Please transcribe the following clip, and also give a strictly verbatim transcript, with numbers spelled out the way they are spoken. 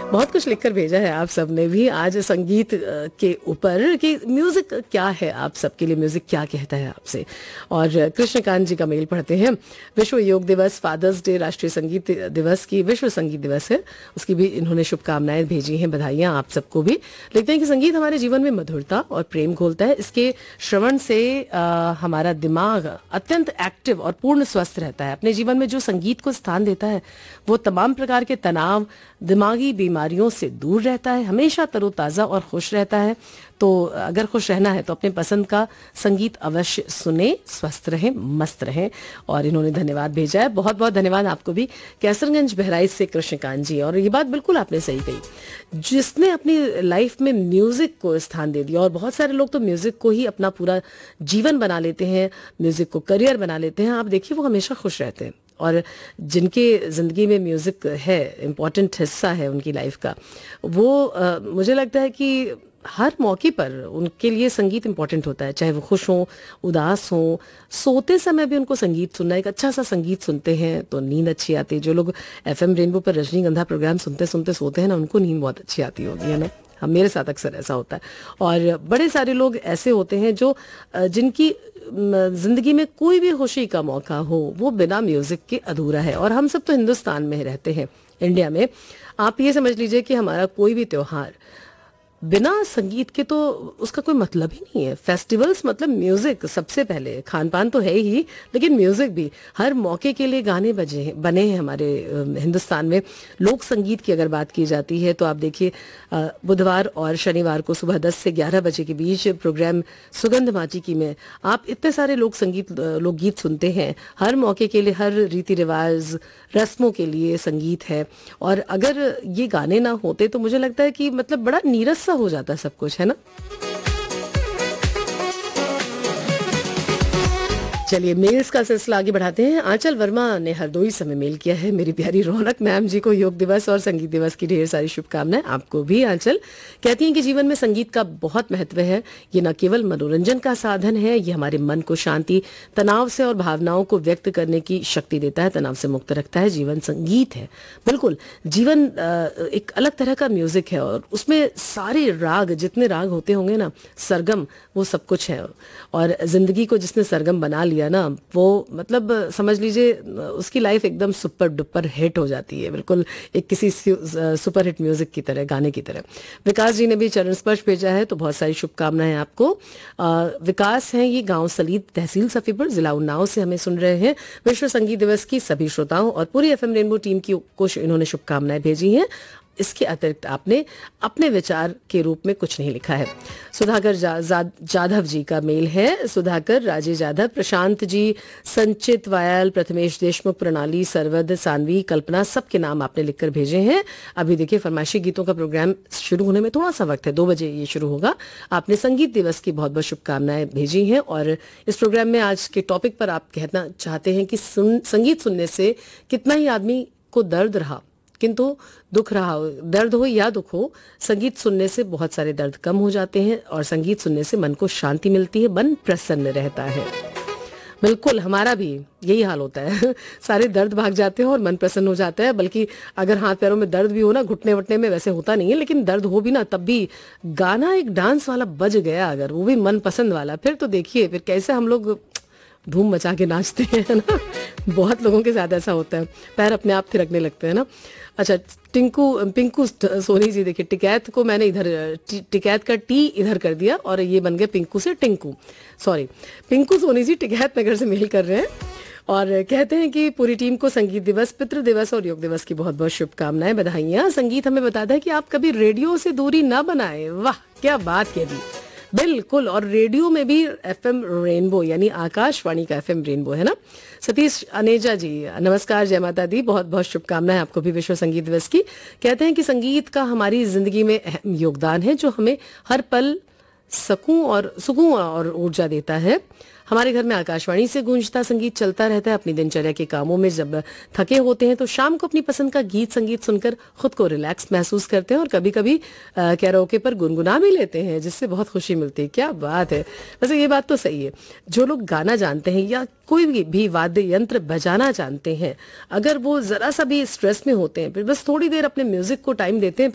बहुत कुछ लिखकर भेजा है आप सबने भी आज संगीत के ऊपर कि म्यूजिक क्या है, आप सबके लिए म्यूजिक क्या कहता है आपसे। और कृष्णकांत जी का मेल पढ़ते हैं। विश्व योग दिवस, फादर्स डे, राष्ट्रीय संगीत दिवस की विश्व संगीत दिवस है, उसकी भी इन्होंने शुभकामनाएं भेजी हैं, बधाइयां आप सबको भी। लिखते हैं कि संगीत हमारे जीवन में मधुरता और प्रेम घोलता है, इसके श्रवण से आ, हमारा दिमाग अत्यंत एक्टिव और पूर्ण स्वस्थ रहता है। अपने जीवन में जो संगीत को स्थान देता है वो तमाम प्रकार के तनाव, दिमागी बीमारियों से दूर रहता है, हमेशा तरोताज़ा और खुश रहता है। तो अगर खुश रहना है तो अपने पसंद का संगीत अवश्य सुने, स्वस्थ रहें, मस्त रहें। और इन्होंने धन्यवाद भेजा है, बहुत बहुत धन्यवाद आपको भी। कैसरगंज बहराइच से कृष्णकांत जी, और ये बात बिल्कुल आपने सही कही, जिसने अपनी लाइफ में म्यूजिक को स्थान दे दिया, और बहुत सारे लोग तो म्यूजिक को ही अपना पूरा जीवन बना लेते हैं, म्यूजिक को करियर बना लेते हैं, आप देखिए वो हमेशा खुश रहते हैं। और जिनके ज़िंदगी में म्यूज़िक है, इम्पॉर्टेंट हिस्सा है उनकी लाइफ का, वो आ, मुझे लगता है कि हर मौके पर उनके लिए संगीत इम्पॉर्टेंट होता है, चाहे वो खुश हों, उदास हों, सोते समय भी उनको संगीत सुनना, एक अच्छा सा संगीत सुनते हैं तो नींद अच्छी आती है। जो लोग एफएम रेनबो पर रजनीगंधा प्रोग्राम सुनते सुनते सोते हैं ना, उनको नींद बहुत अच्छी आती होगी, है ना। हम, मेरे साथ अक्सर ऐसा होता है। और बड़े सारे लोग ऐसे होते हैं जो जिनकी जिंदगी में कोई भी खुशी का मौका हो वो बिना म्यूजिक के अधूरा है। और हम सब तो हिंदुस्तान में रहते हैं, इंडिया में। आप ये समझ लीजिए कि हमारा कोई भी त्योहार बिना संगीत के तो उसका कोई मतलब ही नहीं है। फेस्टिवल्स मतलब म्यूजिक सबसे पहले, खान पान तो है ही, लेकिन म्यूजिक भी। हर मौके के लिए गाने बजे हैं, बने हैं हमारे हिंदुस्तान में। लोक संगीत की अगर बात की जाती है तो आप देखिए, बुधवार और शनिवार को सुबह दस से ग्यारह बजे के बीच प्रोग्राम सुगंध माची की में आप इतने सारे लोक संगीत, लोकगीत सुनते हैं। हर मौके के लिए, हर रीति रिवाज, रस्मों के लिए संगीत है। और अगर ये गाने ना होते तो मुझे लगता है कि मतलब बड़ा नीरस सा हो जाता सब कुछ, है ना। चलिए मेल्स का सिलसिला आगे बढ़ाते हैं। आंचल वर्मा ने हरदोई से मेल किया है। मेरी प्यारी रौनक मैम जी को योग दिवस और संगीत दिवस की ढेर सारी शुभकामनाएं। आपको भी आंचल। कहती हैं कि जीवन में संगीत का बहुत महत्व है। ये न केवल मनोरंजन का साधन है, ये हमारे मन को शांति, तनाव से और भावनाओं को व्यक्त करने की शक्ति देता है, तनाव से मुक्त रखता है। जीवन संगीत है, बिल्कुल। जीवन एक अलग तरह का म्यूजिक है और उसमें सारे राग, जितने राग होते होंगे ना, सरगम, वो सब कुछ है। और जिंदगी को जिसने सरगम बना लिया ना, वो मतलब समझ लीजिए उसकी लाइफ एकदम सुपर डुपर हिट हो जाती है, बिल्कुल एक किसी सुपर हिट म्यूजिक की तरह, गाने की तरह। विकास जी ने भी चरण स्पर्श भेजा है, तो बहुत सारी शुभकामनाएं आपको। आ, विकास हैं ये, गांव सलीद, तहसील सफीपुर, जिला उन्नाव से हमें सुन रहे हैं। विश्व संगीत दिवस की सभी श्रोताओं और पूरी एफएम रेनबो टीम की को इन्होंने शुभकामनाएं भेजी हैं। इसके अतिरिक्त आपने अपने विचार के रूप में कुछ नहीं लिखा है। सुधाकर जा, जा, जाधव जी का मेल है। सुधाकर, राजेश जाधव, प्रशांत जी, संचित वायल, प्रथमेश देशमुख, प्रणाली, सरवद, सानवी, कल्पना, सबके नाम आपने लिखकर भेजे हैं। अभी देखिए फरमाइशी गीतों का प्रोग्राम शुरू होने में थोड़ा सा वक्त है, दो बजे ये शुरू होगा। आपने संगीत दिवस की बहुत बहुत शुभकामनाएं भेजी हैं। और इस प्रोग्राम में आज के टॉपिक पर आप कहना चाहते हैं कि सुन, संगीत सुनने से कितना ही आदमी को दर्द रहा, किंतु दुख रहा हो, दर्द हो या दुख हो, संगीत सुनने से बहुत सारे दर्द कम हो जाते हैं और संगीत सुनने से मन को शांति मिलती है, मन प्रसन्न रहता है। बिल्कुल हमारा भी यही हाल होता है। सारे दर्द भाग जाते हैं और मन प्रसन्न हो जाता है। बल्कि अगर हाथ पैरों में दर्द भी हो ना, घुटने वटने में वैसे होता नहीं है, लेकिन दर्द हो भी ना, तब भी गाना एक डांस वाला बज गया अगर, वो भी मन पसंद वाला, फिर तो देखिए फिर कैसे हम लोग धूम मचा के नाचते हैं ना। बहुत लोगों के साथ ऐसा होता है, पैर अपने आप थिरकने लगते हैं ना। अच्छा, टिंकू पिंकू सोनी जी, देखिए टिकैत को मैंने इधर टिकैत का टी इधर कर दिया और ये बन गया पिंकू से टिंकू, सॉरी। पिंकू सोनी जी टिकैत नगर से मेल कर रहे हैं और कहते हैं कि पूरी टीम को संगीत दिवस, पितृ दिवस और योग दिवस की बहुत बहुत शुभकामनाएं, बधाइयाँ। संगीत हमें बताता है कि आप कभी रेडियो से दूरी ना बनाए। वाह क्या बात कह दी, बिल्कुल। और रेडियो में भी एफएम रेनबो यानी आकाशवाणी का एफएम रेनबो है ना। सतीश अनेजा जी, नमस्कार, जय माता दी, बहुत बहुत शुभकामनाएं आपको भी विश्व संगीत दिवस की। कहते हैं कि संगीत का हमारी जिंदगी में अहम योगदान है, जो हमें हर पल सुकून और सुकून और ऊर्जा देता है। हमारे घर में आकाशवाणी से गूंजता संगीत चलता रहता है। अपनी दिनचर्या के कामों में जब थके होते हैं तो शाम को अपनी पसंद का गीत संगीत सुनकर खुद को रिलैक्स महसूस करते हैं और कभी कभी कैरोके पर गुनगुना भी लेते हैं, जिससे बहुत खुशी मिलती है। क्या बात है। वैसे ये बात तो सही है, जो लोग गाना जानते हैं या कोई भी, भी वाद्य यंत्र बजाना जानते हैं, अगर वो जरा सा भी स्ट्रेस में होते हैं, फिर बस थोड़ी देर अपने म्यूजिक को टाइम देते हैं,